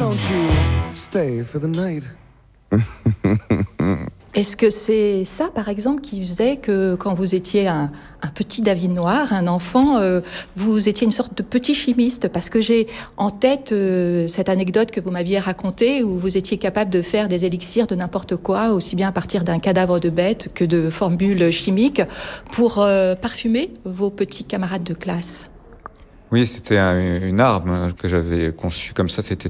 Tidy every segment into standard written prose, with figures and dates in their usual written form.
don't you stay for the night? Est-ce que c'est ça, par exemple, qui faisait que quand vous étiez un petit David Noir, un enfant, vous étiez une sorte de petit chimiste? Parce que j'ai en tête cette anecdote que vous m'aviez racontée où vous étiez capable de faire des élixirs de n'importe quoi, aussi bien à partir d'un cadavre de bête que de formules chimiques, pour parfumer vos petits camarades de classe. Oui, c'était une arme que j'avais conçue comme ça. C'était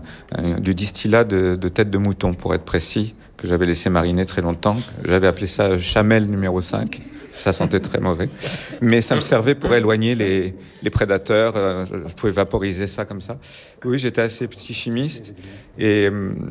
du distillat de tête de mouton, pour être précis, que j'avais laissé mariner très longtemps. J'avais appelé ça Chamel numéro 5. Ça sentait très mauvais. Mais ça me servait pour éloigner les prédateurs. Je pouvais vaporiser ça comme ça. Oui, j'étais assez petit chimiste. Et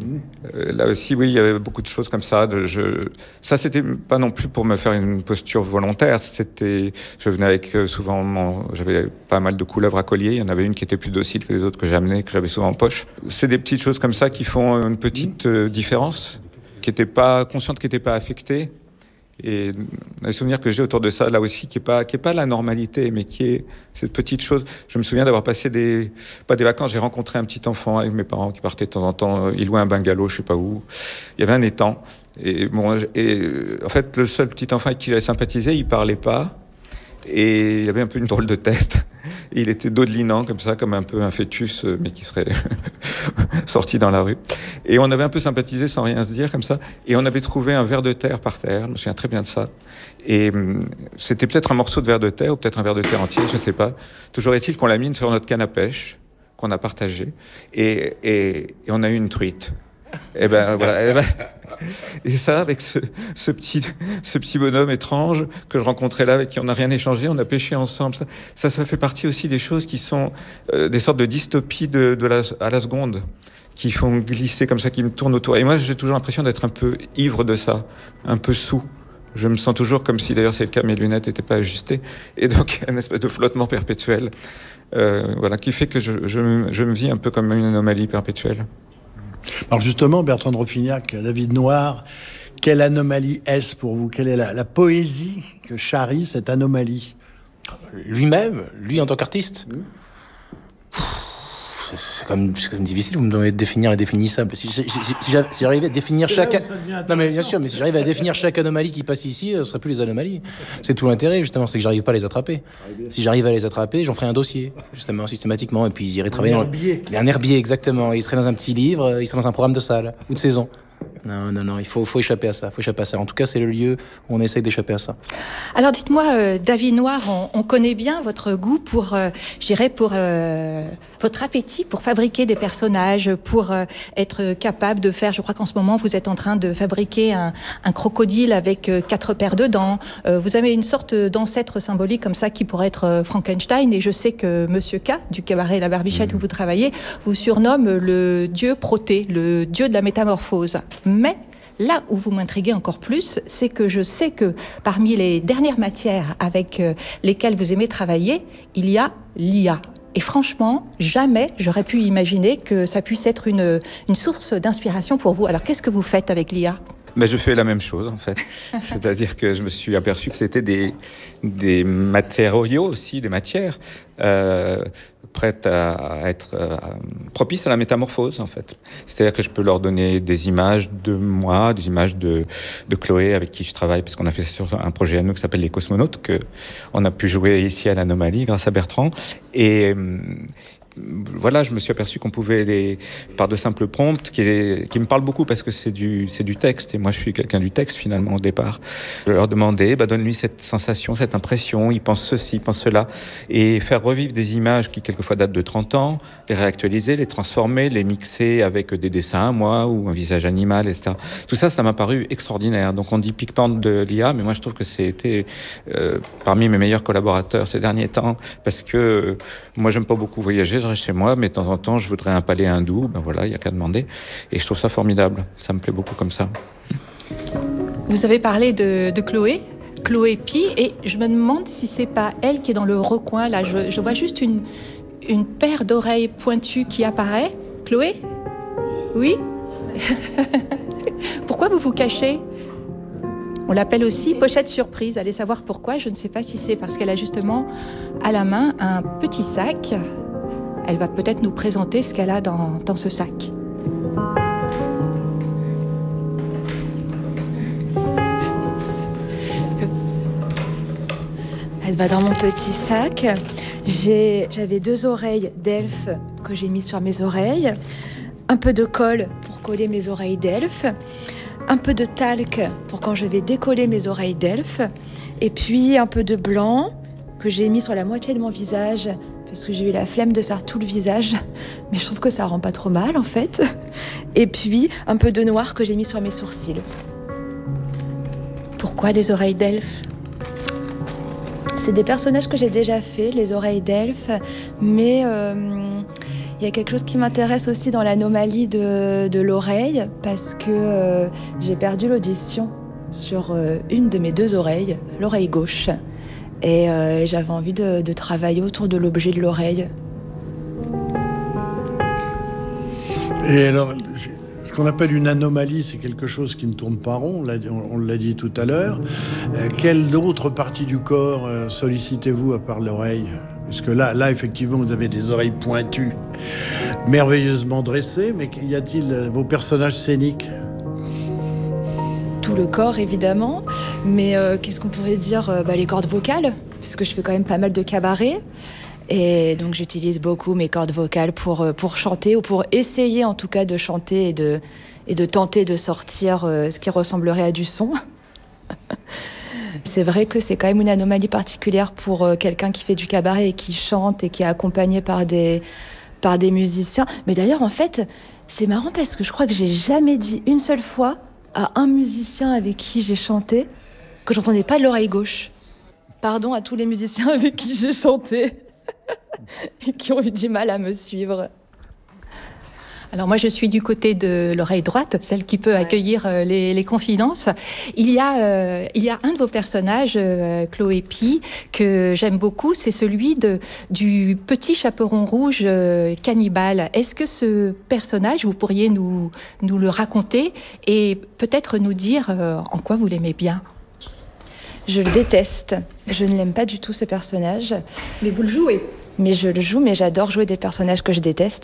là aussi, oui, il y avait beaucoup de choses comme ça. Ça, c'était pas non plus pour me faire une posture volontaire. Je venais avec j'avais pas mal de couleuvres à collier. Il y en avait une qui était plus docile que les autres que j'amenais, que j'avais souvent en poche. C'est des petites choses comme ça qui font une petite différence, qui n'étaient pas conscientes, qui n'étaient pas affectées. Et les souvenirs que j'ai autour de ça, là aussi, qui est pas la normalité, mais qui est cette petite chose. Je me souviens d'avoir passé pas des vacances, j'ai rencontré un petit enfant avec mes parents qui partaient de temps en temps, ils louaient un bungalow, je sais pas où. Il y avait un étang. Et en fait, le seul petit enfant avec qui j'avais sympathisé, il parlait pas. Et il avait un peu une drôle de tête. Et il était dodelinant, comme ça, comme un peu un fœtus, mais qui serait sorti dans la rue. Et on avait un peu sympathisé sans rien se dire, comme ça. Et on avait trouvé un ver de terre par terre. Je me souviens très bien de ça. Et c'était peut-être un morceau de ver de terre, ou peut-être un ver de terre entier, je sais pas. Toujours est-il qu'on l'a mis sur notre canne à pêche, qu'on a partagé. Et on a eu une truite. Et ben voilà. Et ça, avec ce petit bonhomme étrange que je rencontrais là, avec qui on n'a rien échangé, on a pêché ensemble. Ça fait partie aussi des choses qui sont des sortes de dystopies à la seconde, qui font glisser comme ça, qui me tournent autour. Et moi, j'ai toujours l'impression d'être un peu ivre de ça, un peu sous. Je me sens toujours comme si, d'ailleurs, c'est le cas, mes lunettes n'étaient pas ajustées. Et donc, un espèce de flottement perpétuel, qui fait que je me vis un peu comme une anomalie perpétuelle. Alors justement, Bertrand de Roffignac, David Noir, quelle anomalie est-ce pour vous? Quelle est la poésie que charrie cette anomalie? Lui-même, lui en tant qu'artiste. C'est quand même difficile, vous me demandez de définir l'indéfinissable. Si j'arrivais à définir chaque... Non mais bien sûr, mais si j'arrive à définir chaque anomalie qui passe ici, ce serait plus les anomalies. C'est tout l'intérêt, justement, c'est que j'arrive pas à les attraper. Si j'arrive à les attraper, j'en ferai un dossier, justement, systématiquement, et puis j'irai travailler un herbier, exactement. Il serait dans un petit livre, il serait dans un programme de salle ou de saison. Non, il faut échapper à ça. En tout cas, c'est le lieu où on essaye d'échapper à ça. Alors dites-moi, David Noir, on connaît bien votre goût pour votre appétit pour fabriquer des personnages, pour être capable de faire, je crois qu'en ce moment, vous êtes en train de fabriquer un crocodile avec 4 paires de dents. Vous avez une sorte d'ancêtre symbolique comme ça qui pourrait être Frankenstein, et je sais que Monsieur K, du cabaret La Barbichette où vous travaillez, vous surnomme le dieu Proté, le dieu de la métamorphose. Mais là où vous m'intriguez encore plus, c'est que je sais que parmi les dernières matières avec lesquelles vous aimez travailler, il y a l'IA. Et franchement, jamais j'aurais pu imaginer que ça puisse être une source d'inspiration pour vous. Alors qu'est-ce que vous faites avec l'IA ? Mais je fais la même chose, en fait. C'est-à-dire que je me suis aperçu que c'était des matériaux aussi, des matières prêtes à être propices à la métamorphose, en fait. C'est-à-dire que je peux leur donner des images de moi, des images de Chloé, avec qui je travaille, parce qu'on a fait sur un projet à nous qui s'appelle Les Cosmonautes, qu'on a pu jouer ici à l'Anomalie grâce à Bertrand. Et voilà, je me suis aperçu qu'on pouvait, par de simples prompts, qui me parlent beaucoup parce que c'est du texte, et moi je suis quelqu'un du texte finalement au départ. Je leur demandais, donne-lui cette sensation, cette impression, il pense ceci, il pense cela, et faire revivre des images qui quelquefois datent de 30 ans, les réactualiser, les transformer, les mixer avec des dessins à moi, ou un visage animal, etc. Tout ça, ça m'a paru extraordinaire. Donc on dit pique-pente de l'IA, mais moi je trouve que c'était parmi mes meilleurs collaborateurs ces derniers temps, parce que moi j'aime pas beaucoup voyager, je reste chez moi, mais de temps en temps, je voudrais un palais hindou. Voilà, il n'y a qu'à demander. Et je trouve ça formidable. Ça me plaît beaucoup comme ça. Vous avez parlé de Chloé Pi, et je me demande si c'est pas elle qui est dans le recoin. Là, je vois juste une paire d'oreilles pointues qui apparaît. Chloé ? Oui ? Pourquoi vous vous cachez ? On l'appelle aussi pochette surprise. Allez savoir pourquoi. Je ne sais pas si c'est parce qu'elle a justement à la main un petit sac Elle va peut-être nous présenter ce qu'elle a dans ce sac. Elle va dans mon petit sac. J'avais 2 oreilles d'elfe que j'ai mis sur mes oreilles, un peu de colle pour coller mes oreilles d'elfe, un peu de talc pour quand je vais décoller mes oreilles d'elfe, et puis un peu de blanc que j'ai mis sur la moitié de mon visage parce que j'ai eu la flemme de faire tout le visage, mais je trouve que ça rend pas trop mal en fait. Et puis un peu de noir que j'ai mis sur mes sourcils. Pourquoi des oreilles d'elfe ? C'est des personnages que j'ai déjà fait, les oreilles d'elfe, mais il y a quelque chose qui m'intéresse aussi dans l'anomalie de l'oreille, parce que j'ai perdu l'audition sur une de mes 2 oreilles, l'oreille gauche, et j'avais envie de travailler autour de l'objet de l'oreille. Et alors, ce qu'on appelle une anomalie, c'est quelque chose qui ne tourne pas rond, on l'a dit tout à l'heure. Quelle autre partie du corps sollicitez-vous à part l'oreille ? Parce que là, effectivement, vous avez des oreilles pointues, merveilleusement dressées, mais y a-t-il vos personnages scéniques ? Tout le corps, évidemment, mais qu'est-ce qu'on pourrait dire ? Les cordes vocales, puisque je fais quand même pas mal de cabaret. Et donc j'utilise beaucoup mes cordes vocales pour chanter, ou pour essayer en tout cas de chanter et de tenter de sortir ce qui ressemblerait à du son. C'est vrai que c'est quand même une anomalie particulière pour quelqu'un qui fait du cabaret et qui chante et qui est accompagné par des musiciens. Mais d'ailleurs, en fait, c'est marrant parce que je crois que j'ai jamais dit une seule fois à un musicien avec qui j'ai chanté que j'entendais pas de l'oreille gauche. Pardon à tous les musiciens avec qui j'ai chanté. Et qui ont eu du mal à me suivre. Alors moi, je suis du côté de l'oreille droite, celle qui peut accueillir les confidences. Il y a un de vos personnages, Chloé Pie, que j'aime beaucoup, c'est celui du petit chaperon rouge cannibale. Est-ce que ce personnage, vous pourriez nous le raconter et peut-être nous dire en quoi vous l'aimez bien ? Je le déteste. Je ne l'aime pas du tout, ce personnage. Mais vous le jouez ? Mais je le joue, mais j'adore jouer des personnages que je déteste.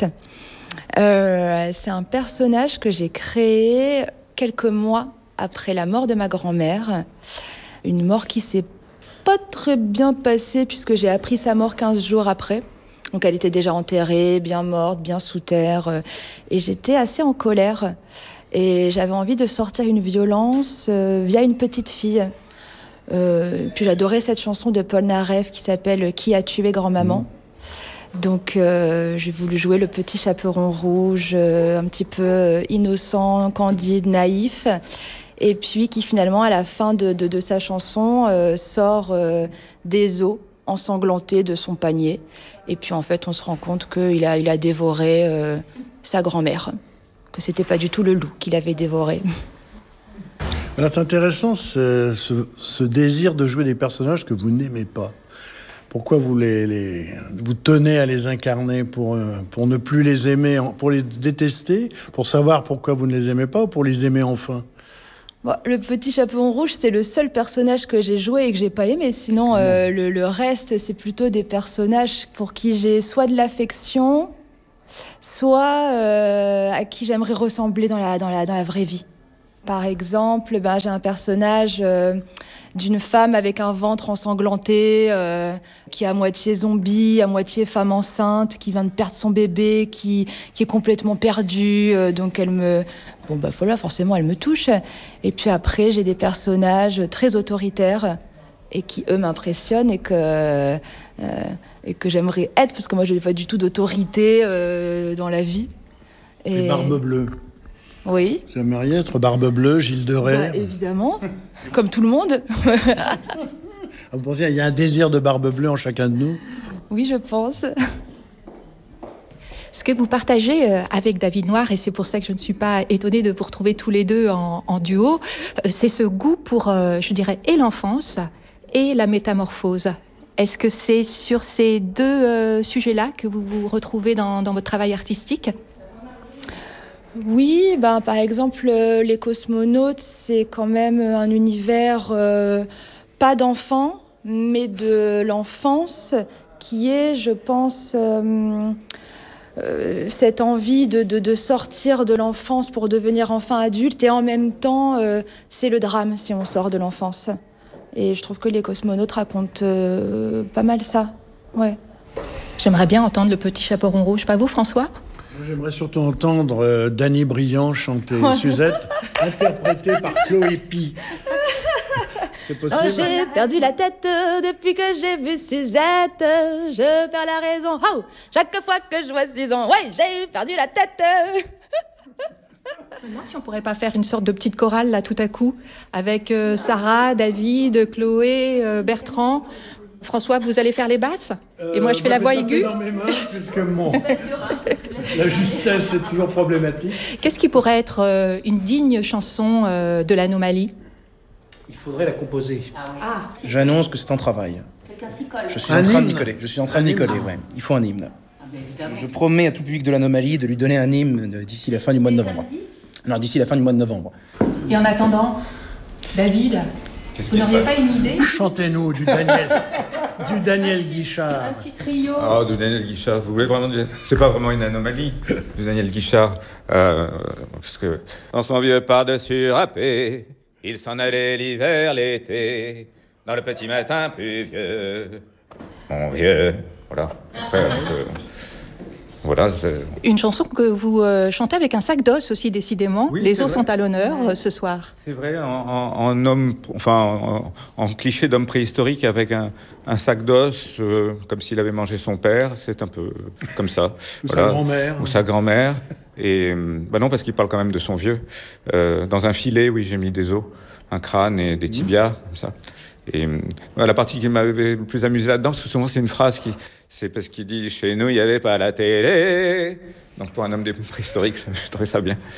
C'est un personnage que j'ai créé quelques mois après la mort de ma grand-mère. Une mort qui s'est pas très bien passée puisque j'ai appris sa mort 15 jours après. Donc elle était déjà enterrée, bien morte, bien sous terre. Et j'étais assez en colère. Et j'avais envie de sortir une violence via une petite fille. Puis j'adorais cette chanson de Paul Naref qui s'appelle « Qui a tué grand-maman ?» Donc j'ai voulu jouer le petit chaperon rouge, un petit peu innocent, candide, naïf, et puis qui finalement à la fin de sa chanson sort des os ensanglantés de son panier. Et puis en fait on se rend compte qu'il a dévoré sa grand-mère, que c'était pas du tout le loup qu'il avait dévoré. Alors c'est intéressant ce désir de jouer des personnages que vous n'aimez pas. Pourquoi vous vous tenez à les incarner pour ne plus les aimer, pour les détester, pour savoir pourquoi vous ne les aimez pas ou pour les aimer enfin ? Bon, le petit chaperon rouge, c'est le seul personnage que j'ai joué et que j'ai pas aimé. Sinon, le reste, c'est plutôt des personnages pour qui j'ai soit de l'affection, soit à qui j'aimerais ressembler dans la vraie vie. Par exemple, j'ai un personnage d'une femme avec un ventre ensanglanté, qui est à moitié zombie, à moitié femme enceinte, qui vient de perdre son bébé, qui est complètement perdue. Donc elle me... voilà, forcément, elle me touche. Et puis après, j'ai des personnages très autoritaires et qui, eux, m'impressionnent et que j'aimerais être, parce que moi, je n'ai pas du tout d'autorité dans la vie. Et Barbe Bleue. Oui. Vous aimeriez être Barbe Bleue, Gilles de Rais ? Évidemment, comme tout le monde. Vous pensez qu'il y a un désir de Barbe Bleue en chacun de nous ? Oui, je pense. Ce que vous partagez avec David Noir, et c'est pour ça que je ne suis pas étonnée de vous retrouver tous les deux en duo, c'est ce goût pour, je dirais, et l'enfance et la métamorphose. Est-ce que c'est sur ces deux sujets-là que vous vous retrouvez dans votre travail artistique ? Oui, par exemple, les cosmonautes, c'est quand même un univers pas d'enfant, mais de l'enfance, qui est, je pense, cette envie de sortir de l'enfance pour devenir enfin adulte, et en même temps, c'est le drame si on sort de l'enfance. Et je trouve que les cosmonautes racontent pas mal ça. Ouais. J'aimerais bien entendre le petit chaperon rouge. Pas vous, François? J'aimerais surtout entendre Dany Briand chanter Suzette, interprétée par Chloé Pi. C'est possible? Oh, j'ai perdu la tête depuis que j'ai vu Suzette. Je perds la raison. Oh, chaque fois que je vois Suzanne, ouais, j'ai perdu la tête. Moi, si on pourrait pas faire une sorte de petite chorale là tout à coup avec Sarah, David, Chloé, Bertrand. François, vous allez faire les basses et moi je fais la voix aiguë. Dans mes mains, puisque la justesse est toujours problématique. Qu'est-ce qui pourrait être une digne chanson de l'Anomalie? Il faudrait la composer. J'annonce que c'est en travail. Je suis en train de m'y coller. Ouais. Il faut un hymne. Je promets à tout le public de l'Anomalie de lui donner un hymne d'ici la fin du mois de novembre. Non, d'ici la fin du mois de novembre. Et en attendant, David, vous n'auriez pas une idée? Chantez-nous du Daniel Guichard. Un petit trio. Ah, de Daniel Guichard. Vous voulez vraiment dire... C'est pas vraiment une anomalie, de Daniel Guichard. Parce que dans son vieux par-dessus râpé, il s'en allait l'hiver, l'été, dans le petit matin pluvieux. Mon vieux. Voilà. Après, voilà. Une chanson que vous chantez avec un sac d'os aussi, décidément. Oui, les os vrai. sont à l'honneur ce soir. C'est vrai, en homme, enfin, en cliché d'homme préhistorique avec un sac d'os, comme s'il avait mangé son père, c'est un peu comme ça. Ou sa grand-mère. Ou sa grand-mère. Et bah non, parce qu'il parle quand même de son vieux. Dans un filet, oui, j'ai mis des os, un crâne et des tibias, comme ça. Et la partie qui m'avait le plus amusé là-dedans, parce que souvent c'est une phrase c'est parce qu'il dit « Chez nous, il n'y avait pas la télé ». Donc pour un homme préhistorique, je trouvais ça bien.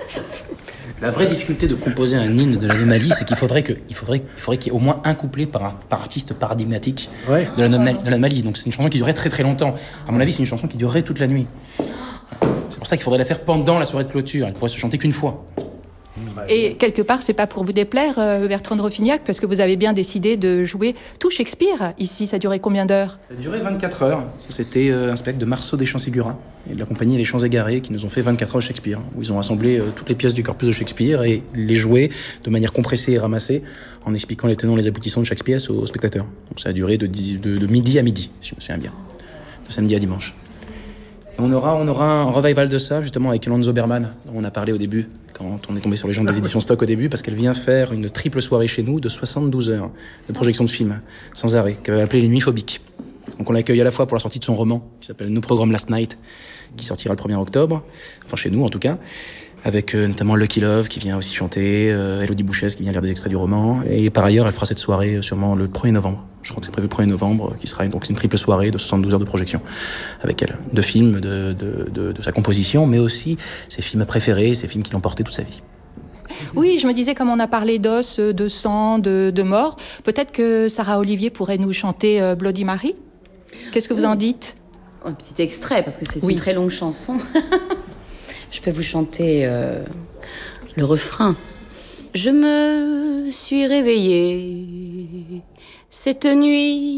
La vraie difficulté de composer un hymne de l'Anomalie, c'est qu'il faudrait qu'il y ait au moins un couplet par artiste paradigmatique de l'Anomalie. Donc c'est une chanson qui durerait très très longtemps. À mon avis, c'est une chanson qui durerait toute la nuit. C'est pour ça qu'il faudrait la faire pendant la soirée de clôture. Elle pourrait se chanter qu'une fois. Et quelque part, c'est pas pour vous déplaire, Bertrand de Roffignac, parce que vous avez bien décidé de jouer tout Shakespeare ici. Ça durait combien d'heures? Ça a duré 24 heures. Ça, c'était un spectacle de Marceau des Champs-Ségura et de la compagnie Les Champs Égarés qui nous ont fait 24 heures de Shakespeare, où ils ont rassemblé toutes les pièces du corpus de Shakespeare et les joué de manière compressée et ramassée en expliquant les tenants et les aboutissants de chaque pièce aux spectateurs. Donc ça a duré de midi à midi, si je me souviens bien, de samedi à dimanche. Et on aura un revival de ça, justement, avec Lanzo Berman, dont on a parlé au début, quand on est tombé sur les gens des éditions Stock au début, parce qu'elle vient faire une triple soirée chez nous de 72 heures de projection de films, sans arrêt, qu'elle va appeler Les Nuits Phobiques. Donc on l'accueille à la fois pour la sortie de son roman, qui s'appelle Nous Programme Last Night, qui sortira le 1er octobre, enfin chez nous en tout cas, avec notamment Lucky Love qui vient aussi chanter, Élodie Bouchès qui vient lire des extraits du roman, et par ailleurs elle fera cette soirée sûrement le 1er novembre. Je crois que c'est prévu le 1er novembre, qui sera donc une triple soirée de 72 heures de projection avec elle, de films, de sa composition, mais aussi ses films préférés, ses films qui l'ont porté toute sa vie. Oui, je me disais, comme on a parlé d'os, de sang, de mort, peut-être que Sarah Olivier pourrait nous chanter Bloody Mary. Qu'est-ce que vous en dites? Un petit extrait, parce que c'est une très longue chanson. Je peux vous chanter le refrain. Je me suis réveillée cette nuit